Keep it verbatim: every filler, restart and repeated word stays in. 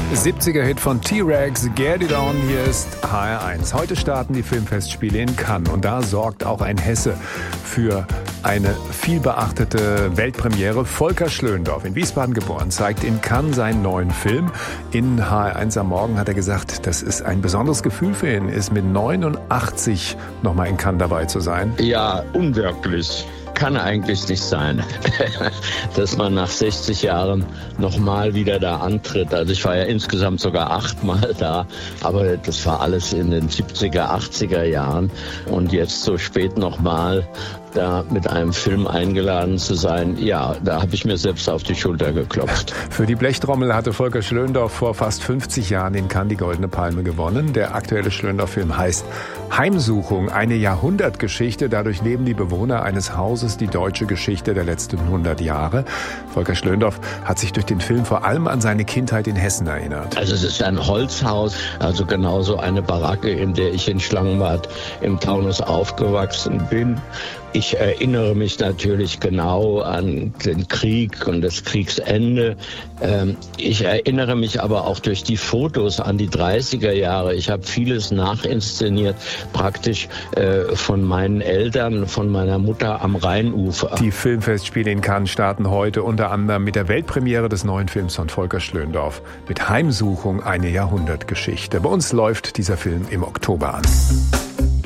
siebziger-Hit von T-Rex, Get It On, hier ist H R eins. Heute starten die Filmfestspiele in Cannes und da sorgt auch ein Hesse für eine vielbeachtete Weltpremiere. Volker Schlöndorff, in Wiesbaden geboren, zeigt in Cannes seinen neuen Film. In H R eins am Morgen hat er gesagt, das ist ein besonderes Gefühl für ihn, ist mit neunundachtzig nochmal in Cannes dabei zu sein. Ja, unwirklich. Kann eigentlich nicht sein, dass man nach sechzig Jahren nochmal wieder da antritt. Also ich war ja insgesamt sogar achtmal da, aber das war alles in den siebziger, achtziger Jahren. Und jetzt so spät nochmal da mit einem Film eingeladen zu sein, ja, da habe ich mir selbst auf die Schulter geklopft. Für die Blechtrommel hatte Volker Schlöndorff vor fast fünfzig Jahren in Cannes die Goldene Palme gewonnen. Der aktuelle Schlöndorff-Film heißt Heimsuchung, eine Jahrhundertgeschichte. Dadurch leben die Bewohner eines Hauses die deutsche Geschichte der letzten hundert Jahre. Volker Schlöndorff hat sich durch den Film vor allem an seine Kindheit in Hessen erinnert. Also es ist ein Holzhaus, also genauso eine Baracke, in der ich in Schlangenbad im Taunus aufgewachsen bin. Ich erinnere mich natürlich genau an den Krieg und das Kriegsende. Ich erinnere mich aber auch durch die Fotos an die dreißiger Jahre. Ich habe vieles nachinszeniert, praktisch von meinen Eltern, von meiner Mutter am Rheinufer. Die Filmfestspiele in Cannes starten heute unter anderem mit der Weltpremiere des neuen Films von Volker Schlöndorff mit Heimsuchung, eine Jahrhundertgeschichte. Bei uns läuft dieser Film im Oktober an.